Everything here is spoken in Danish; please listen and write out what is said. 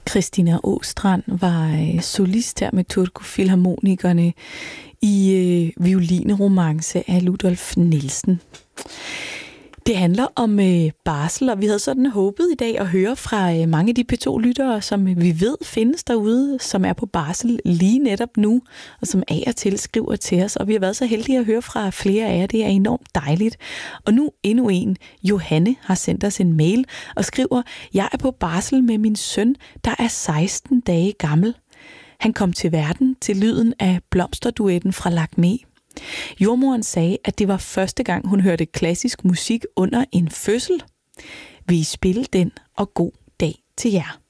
Christina Åstrand var solist her med Turku Filharmonikerne i Violinromance af Ludolf Nielsen. Det handler om barsel, og vi havde sådan håbet i dag at høre fra mange af de P2-lyttere, som vi ved findes derude, som er på barsel lige netop nu, og som af og til skriver til os. Og vi har været så heldige at høre fra flere af jer. Det er enormt dejligt. Og nu endnu en. Johanne har sendt os en mail og skriver: Jeg er på barsel med min søn, der er 16 dage gammel. Han kom til verden til lyden af blomsterduetten fra Lakmé. Jordmoren sagde, at det var første gang, hun hørte klassisk musik under en fødsel. Vil I spille den, og god dag til jer.